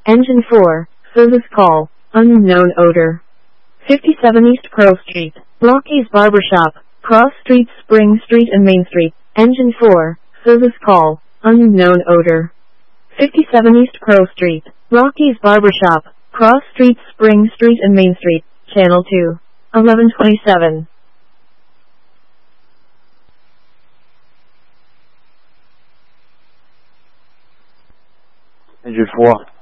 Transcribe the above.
Engine 4, service call, unknown odor. 57 East Pearl Street, Rocky's Barbershop, Cross Street, Spring Street and Main Street. Engine 4, service call, unknown odor. 57 East Pearl Street, Rocky's Barbershop, Cross Street, Spring Street and Main Street, Channel 2, 1127. Engine 4.